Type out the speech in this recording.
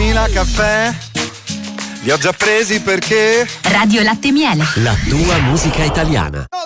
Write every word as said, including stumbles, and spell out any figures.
trentamila caffè, li ho già presi perché Radio Latte e Miele. La tua musica italiana.